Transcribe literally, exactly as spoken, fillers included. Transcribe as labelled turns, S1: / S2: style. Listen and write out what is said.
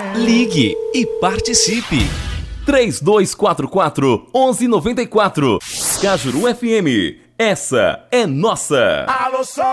S1: Ligue e participe. três dois quatro quatro, um um nove quatro. Cajuru F M. Essa é nossa. Alô,